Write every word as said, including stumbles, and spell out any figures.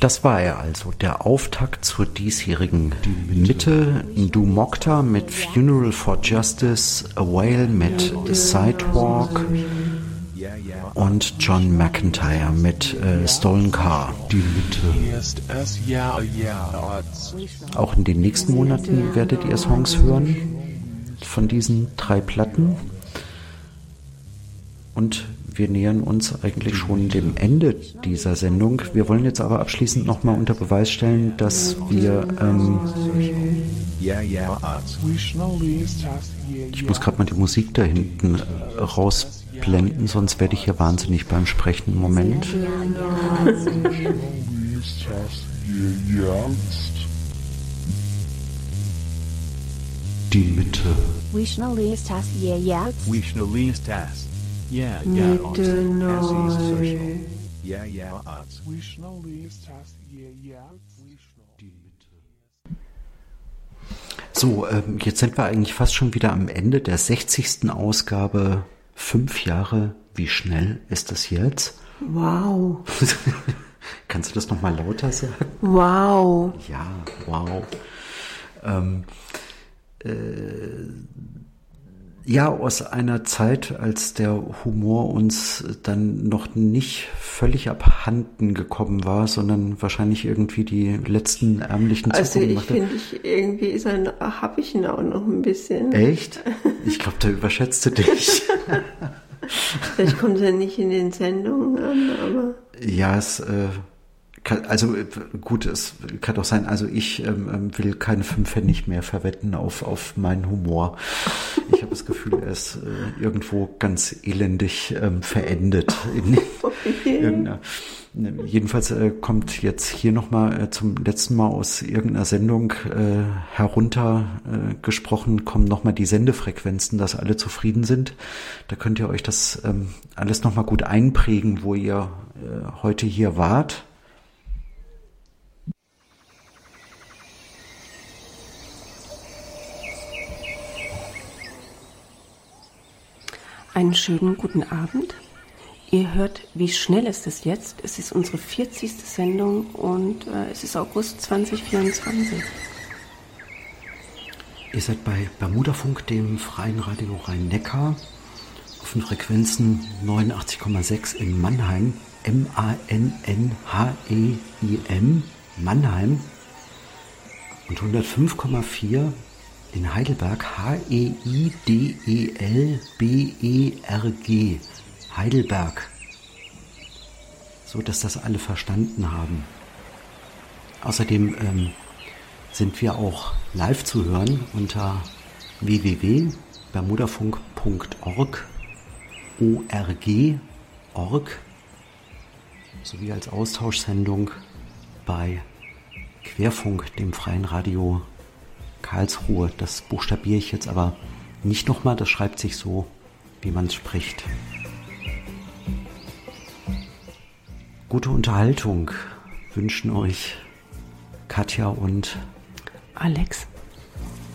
Das war er also, der Auftakt zur diesjährigen Mitte. Du Mokta mit Funeral for Justice, A Whale mit Sidewalk und John McIntyre mit äh, Stolen Car. Die Mitte. Auch in den nächsten Monaten werdet ihr Songs hören von diesen drei Platten. Und wir nähern uns eigentlich schon dem Ende dieser Sendung. Wir wollen jetzt aber abschließend nochmal unter Beweis stellen, dass wir... Ähm, ich muss gerade mal die Musik da hinten äh, rausblenden, sonst werde ich hier wahnsinnig beim Sprechen. Moment. Die Mitte. Yeah, yeah, Mitte neu. yeah, yeah, So, ähm, jetzt sind wir eigentlich fast schon wieder am Ende der sechzigsten Ausgabe. Fünf Jahre, wie schnell ist das jetzt? Wow. Kannst du das nochmal lauter sagen? Wow. Ja, wow. Ähm, äh, Ja, aus einer Zeit, als der Humor uns dann noch nicht völlig abhanden gekommen war, sondern wahrscheinlich irgendwie die letzten ärmlichen Also Zuckungen ich machte. finde, ich, irgendwie ist er, habe ich ihn auch noch ein bisschen. Echt? Ich glaube, da überschätzt du dich. Vielleicht kommt er nicht in den Sendungen an, aber... Ja, es... Äh, Kann, also gut, es kann doch sein, also ich ähm, will keine fünf Pfennig mehr verwetten auf, auf meinen Humor. Ich habe das Gefühl, er ist äh, irgendwo ganz elendig ähm, verendet. In, okay. Jedenfalls äh, kommt jetzt hier nochmal äh, zum letzten Mal aus irgendeiner Sendung äh, herunter äh, gesprochen, kommen nochmal die Sendefrequenzen, dass alle zufrieden sind. Da könnt ihr euch das ähm, alles nochmal gut einprägen, wo ihr äh, heute hier wart. Einen schönen guten Abend. Ihr hört, wie schnell ist es jetzt? Es ist unsere vierzigste Sendung und äh, es ist August zwanzig vierundzwanzig. Ihr seid bei Bermudafunk, dem freien Radio Rhein-Neckar, auf den Frequenzen neunundachtzig Komma sechs in Mannheim, M A N N H E I M, Mannheim, und hundertfünf Komma vier in Heidelberg, H E I D E L B E R G, Heidelberg. So, dass das alle verstanden haben. Außerdem ähm, sind wir auch live zu hören unter w w w punkt bermudafunk punkt org, O R G, org, sowie als Austauschsendung bei Querfunk, dem freien Radio Karlsruhe. Das buchstabiere ich jetzt aber nicht nochmal, das schreibt sich so, wie man es spricht. Gute Unterhaltung wünschen euch Katja und Alex.